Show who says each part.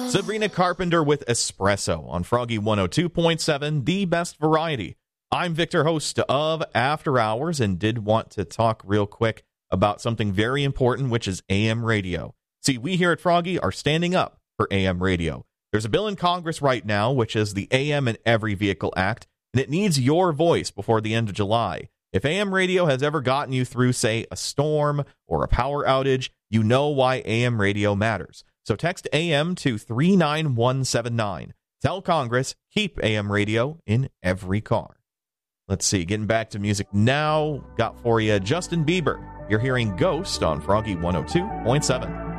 Speaker 1: Sabrina Carpenter with Espresso on Froggy 102.7, the best variety. I'm Victor, host of After Hours, and did want to talk real quick about something very important, which is AM radio. See, we here at Froggy are standing up for AM radio. There's a bill in Congress right now, which is the AM in Every Vehicle Act, and it needs your voice before the end of July. If AM radio has ever gotten you through, say, a storm or a power outage, you know why AM radio matters. So text AM to 39179. Tell Congress, keep AM radio in every car. Let's see, getting back to music now. Got for you Justin Bieber. You're hearing Ghost on Froggy 102.7.